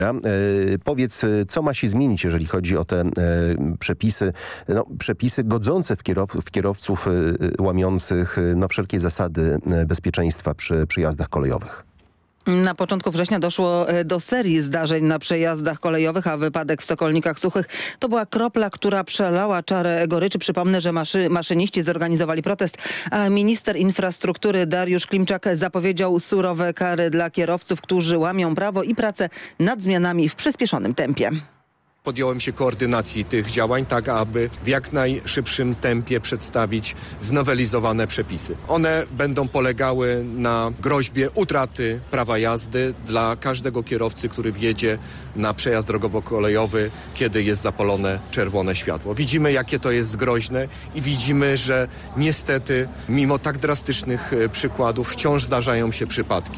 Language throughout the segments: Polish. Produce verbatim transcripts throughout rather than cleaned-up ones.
Powiedz, co ma się zmienić, jeżeli chodzi o te przepisy, no, przepisy godzące w, kierow w kierowców łamiących no, wszelkie zasady bezpieczeństwa przy przejazdach kolejowych? Na początku września doszło do serii zdarzeń na przejazdach kolejowych, a wypadek w Sokolnikach Suchych to była kropla, która przelała czarę goryczy. Przypomnę, że maszy maszyniści zorganizowali protest, a minister infrastruktury Dariusz Klimczak zapowiedział surowe kary dla kierowców, którzy łamią prawo i pracę nad zmianami w przyspieszonym tempie. Podjąłem się koordynacji tych działań, tak aby w jak najszybszym tempie przedstawić znowelizowane przepisy. One będą polegały na groźbie utraty prawa jazdy dla każdego kierowcy, który wjedzie na przejazd drogowo-kolejowy, kiedy jest zapalone czerwone światło. Widzimy, jakie to jest groźne i widzimy, że niestety mimo tak drastycznych przykładów wciąż zdarzają się przypadki.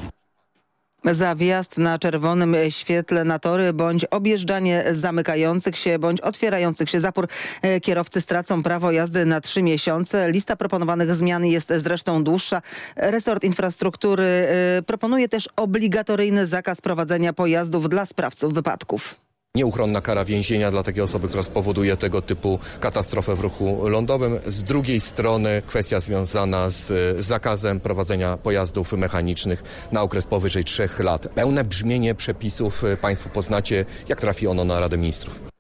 Za wjazd na czerwonym świetle na tory bądź objeżdżanie zamykających się bądź otwierających się zapór kierowcy stracą prawo jazdy na trzy miesiące. Lista proponowanych zmian jest zresztą dłuższa. Resort infrastruktury proponuje też obligatoryjny zakaz prowadzenia pojazdów dla sprawców wypadków. Nieuchronna kara więzienia dla takiej osoby, która spowoduje tego typu katastrofę w ruchu lądowym. Z drugiej strony kwestia związana z zakazem prowadzenia pojazdów mechanicznych na okres powyżej trzech lat. Pełne brzmienie przepisów Państwo poznacie, jak trafi ono na Radę Ministrów.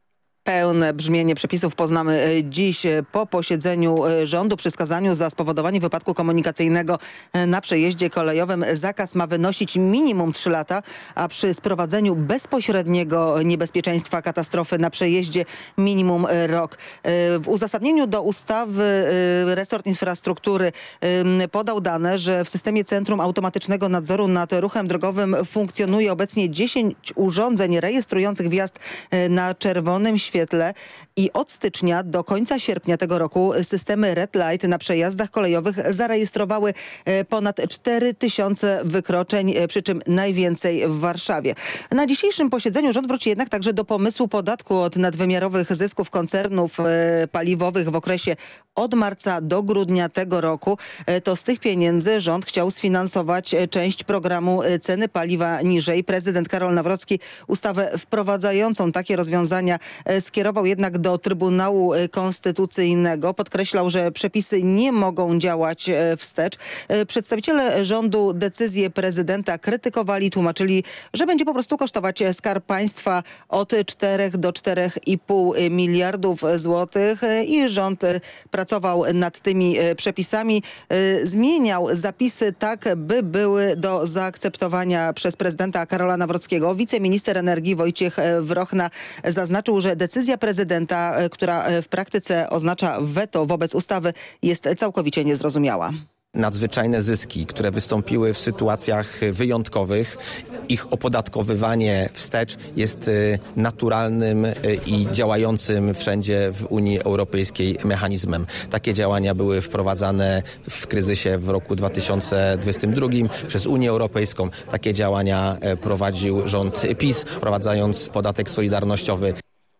Pełne brzmienie przepisów poznamy dziś po posiedzeniu rządu. Przy skazaniu za spowodowanie wypadku komunikacyjnego na przejeździe kolejowym zakaz ma wynosić minimum trzy lata, a przy sprowadzeniu bezpośredniego niebezpieczeństwa katastrofy na przejeździe minimum rok. W uzasadnieniu do ustawy resort infrastruktury podał dane, że w systemie Centrum Automatycznego Nadzoru nad Ruchem Drogowym funkcjonuje obecnie dziesięć urządzeń rejestrujących wjazd na czerwonym świetle. świetle i od stycznia do końca sierpnia tego roku systemy Red Light na przejazdach kolejowych zarejestrowały ponad cztery tysiące wykroczeń, przy czym najwięcej w Warszawie. Na dzisiejszym posiedzeniu rząd wróci jednak także do pomysłu podatku od nadwymiarowych zysków koncernów paliwowych w okresie od marca do grudnia tego roku. To z tych pieniędzy rząd chciał sfinansować część programu Ceny paliwa niżej. Prezydent Karol Nawrocki ustawę wprowadzającą takie rozwiązania skierował jednak do Trybunału Konstytucyjnego. Podkreślał, że przepisy nie mogą działać wstecz. Przedstawiciele rządu decyzję prezydenta krytykowali, tłumaczyli, że będzie po prostu kosztować Skarb Państwa od czterech do czterech i pół miliardów złotych i rząd pracował nad tymi przepisami. Zmieniał zapisy tak, by były do zaakceptowania przez prezydenta Karola Nawrockiego. Wiceminister energii Wojciech Wrochna zaznaczył, że decyzja prezydenta, która w praktyce oznacza weto wobec ustawy, jest całkowicie niezrozumiała. Nadzwyczajne zyski, które wystąpiły w sytuacjach wyjątkowych, ich opodatkowywanie wstecz jest naturalnym i działającym wszędzie w Unii Europejskiej mechanizmem. Takie działania były wprowadzane w kryzysie w roku dwa tysiące dwudziestym drugim przez Unię Europejską. Takie działania prowadził rząd PiS, wprowadzając podatek solidarnościowy.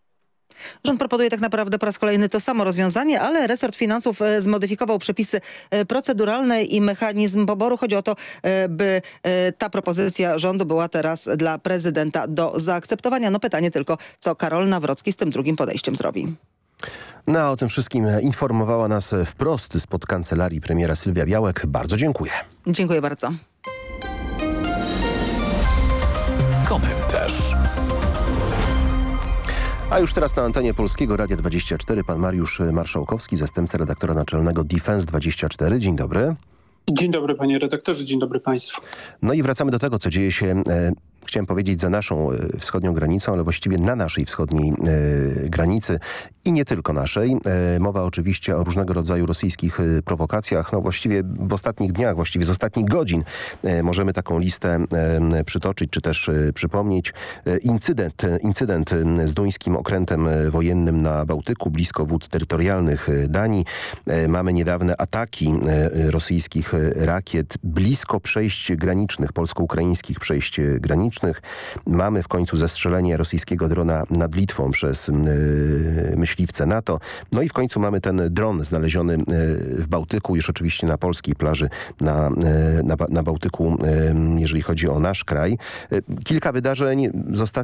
Rząd proponuje tak naprawdę po raz kolejny to samo rozwiązanie, ale resort finansów zmodyfikował przepisy proceduralne i mechanizm poboru. Chodzi o to, by ta propozycja rządu była teraz dla prezydenta do zaakceptowania. No pytanie tylko, co Karol Nawrocki z tym drugim podejściem zrobi. No a o tym wszystkim informowała nas wprost spod kancelarii premiera Sylwia Białek. Bardzo dziękuję. Dziękuję bardzo. Komentarz. A już teraz na antenie Polskiego Radia dwadzieścia cztery pan Mariusz Marszałkowski, zastępca redaktora naczelnego Defense dwadzieścia cztery. Dzień dobry. Dzień dobry panie redaktorze, dzień dobry państwu. No i wracamy do tego, co dzieje się, e, chciałem powiedzieć, za naszą e, wschodnią granicą, ale właściwie na naszej wschodniej e, granicy i nie tylko naszej. E, mowa oczywiście o różnego rodzaju rosyjskich e, prowokacjach. No właściwie w ostatnich dniach, właściwie z ostatnich godzin e, możemy taką listę e, przytoczyć, czy też e, przypomnieć. E, incydent, incydent z duńskim okrętem wojennym na Bałtyku, blisko wód terytorialnych Danii. E, mamy niedawne ataki e, rosyjskich rakiet blisko przejść granicznych, polsko-ukraińskich przejść granicznych. granicznych. Mamy w końcu zestrzelenie rosyjskiego drona nad Litwą przez yy, myśliwce NATO. No i w końcu mamy ten dron znaleziony yy, w Bałtyku, już oczywiście na polskiej plaży, na, yy, na, na Bałtyku, yy, jeżeli chodzi o nasz kraj. Yy, kilka wydarzeń z ostatnich